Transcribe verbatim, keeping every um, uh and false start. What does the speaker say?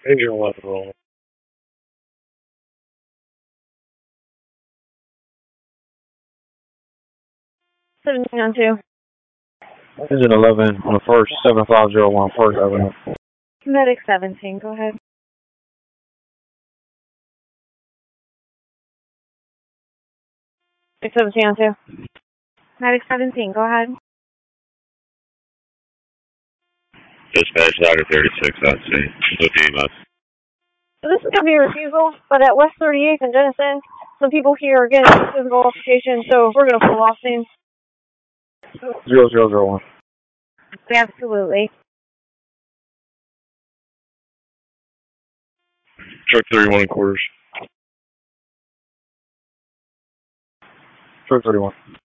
Asian eleven roll. seventeen on two. Asian eleven on the first, seven five zero one First Avenue. Medic seventeen, go ahead. Medic seventeen on two. Medic seventeen, go ahead. Dispatch Ladder thirty-six on scene. With E M S. So this is going to be a refusal, but at West thirty-eighth and Denison, some people here are getting physical altercation, so we're going to pull off things. Zero zero zero one. Absolutely. Truck thirty-one quarters. Truck thirty-one.